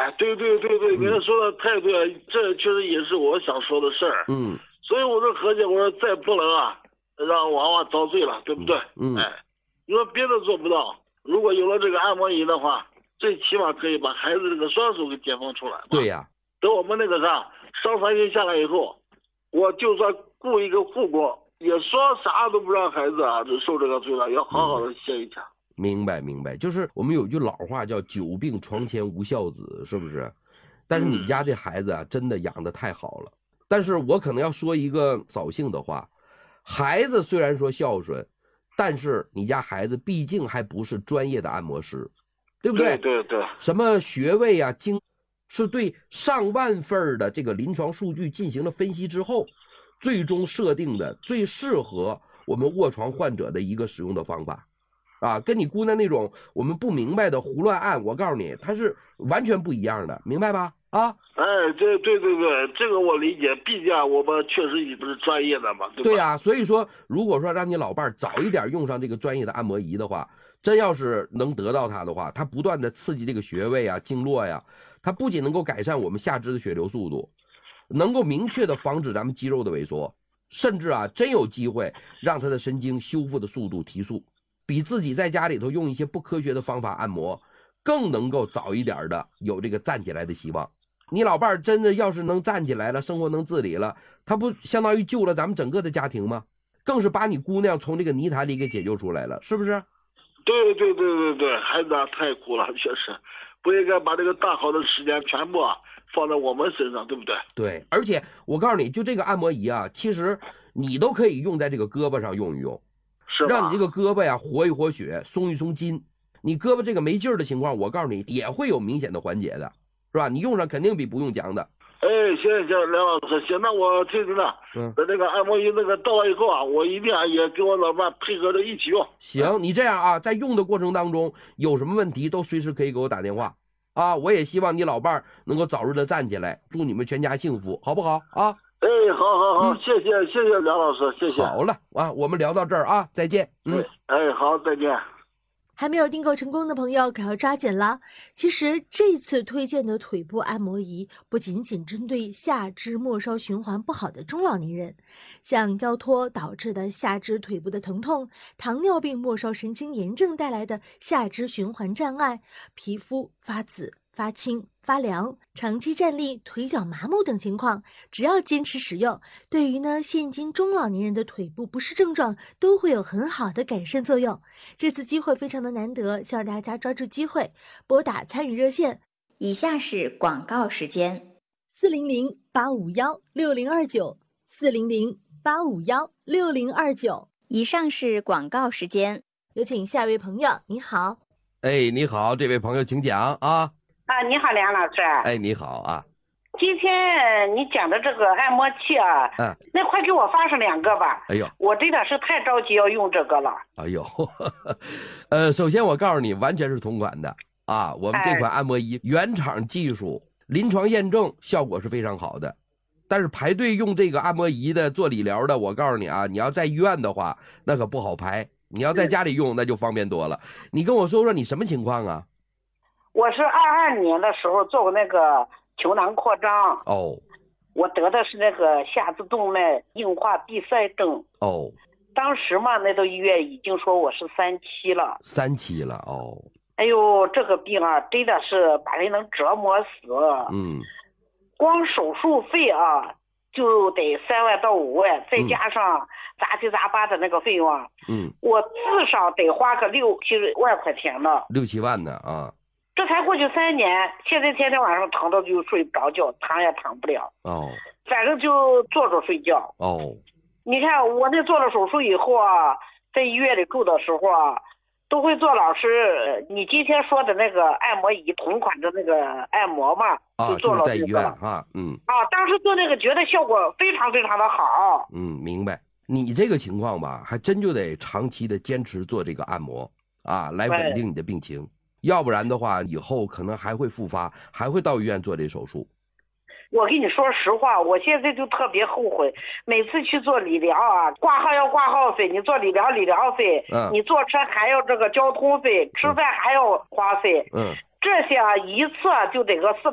哎，对对对对，您说的太对了，这确实也是我想说的事儿。所以我就合计，我说再不能啊，让娃娃遭罪了，对不对？哎，你说别的做不到，如果有了这个按摩仪的话，最起码可以把孩子这个双手给解放出来。 对呀， 等我们那个啥上3天下来以后，我就算雇一个护工，也说啥都不让孩子啊受这个罪了，要好好的歇一下。 明白明白，就是我们有句老话叫久病床前无孝子，是不是？但是你家这孩子啊，真的养得太好了。但是我可能要说一个扫兴的话，孩子虽然说孝顺，但是你家孩子毕竟还不是专业的按摩师，对不对？ 对对对， 什么学位啊，是对上万份的这个临床数据进行了分析之后，最终设定的最适合我们卧床患者的一个使用的方法。啊，跟你姑娘那种我们不明白的胡乱按，我告诉你，它是完全不一样的，明白吧？啊， 哎，对对对对，这个我理解，毕竟我们确实也不是专业的嘛，对吧？ 对呀，所以说，如果说让你老伴儿早一点用上这个专业的按摩仪的话，真要是能得到它的话，它不断的刺激这个穴位啊、经络呀，它不仅能够改善我们下肢的血流速度，能够明确的防止咱们肌肉的萎缩，甚至啊，真有机会让它的神经修复的速度提速。比自己在家里头用一些不科学的方法按摩，更能够早一点的有这个站起来的希望。你老伴儿真的要是能站起来了，生活能自理了，他不相当于救了咱们整个的家庭吗？更是把你姑娘从这个泥潭里给解救出来了，是不是？ 对对对对对，孩子啊太苦了，确实不应该把这个大好的时间全部啊放在我们身上，对不对？ 对，而且我告诉你，就这个按摩仪啊，其实你都可以用在这个胳膊上用一用。让你这个胳膊呀活一活血，松一松筋，你胳膊这个没劲儿的情况，我告诉你也会有明显的缓解的，是吧？你用上肯定比不用强的。 哎，行，梁老师，行，那我听听了。等那个按摩仪那个到了以后啊，我一定啊也跟我老伴配合着一起用。 行，你这样啊，在用的过程当中有什么问题都随时可以给我打电话啊。我也希望你老伴能够早日的站起来，祝你们全家幸福，好不好啊？ 哎，好，谢谢梁老师，谢谢。 好了啊，我们聊到这儿啊，再见。 哎，好，再见。 还没有订购成功的朋友可要抓紧了。其实这次推荐的腿部按摩仪不仅仅针对下肢末梢循环不好的中老年人，像腰托导致的下肢腿部的疼痛，糖尿病末梢神经炎症带来的下肢循环障碍，皮肤发紫、发青、发凉，长期站立、腿脚麻木等情况，只要坚持使用，对于现今中老年人的腿部不适症状都会有很好的改善作用。这次机会非常的难得，希望大家抓住机会，拨打参与热线。 以下是广告时间 ：400-851-6029，400-851-6029。 以上是广告时间， 有请下一位朋友。你好。 哎，你好，这位朋友请讲啊。 你好，梁老师。 哎，你好啊。 今天你讲的这个按摩器啊，那快给我发上2个吧。 哎呦， 我真的是太着急要用这个了。 哎呦，首先我告诉你，完全是同款的啊。我们这款按摩仪原厂技术，临床验证效果是非常好的。但是排队用这个按摩仪的做理疗的，我告诉你啊，你要在医院的话，那可不好排。你要在家里用，那就方便多了。你跟我说说你什么情况啊？ 我是22年的时候做过那个球囊扩张。 哦。 我得的是那个下肢动脉硬化闭塞症。 哦。 当时嘛，那个医院已经说我是3期了。 3期了哦。 哎呦，这个病啊，真的是把人能折磨死。光手术费啊，就得3万到5万，再加上杂七杂八的那个费用啊，我至少得花个6、7万块钱了 ，6、7万呢啊！ 这才过去3年，现在天天晚上疼的就睡不着觉，躺也躺不了。 哦， 反正就坐着睡觉。 哦， 你看我那做了手术以后啊，在医院里住的时候啊，都会做老师你今天说的那个按摩仪同款的那个按摩嘛，就做了就是在医院啊， 当时做那个觉得效果非常非常的好。 明白。你这个情况吧，还真就得长期的坚持做这个按摩啊，来稳定你的病情，要不然的话，以后可能还会复发，还会到医院做这手术。 我跟你说实话，我现在就特别后悔，每次去做理疗啊，挂号要挂号费，你做理疗费，你坐车还要这个交通费，吃饭还要花费，这些啊一次就得个400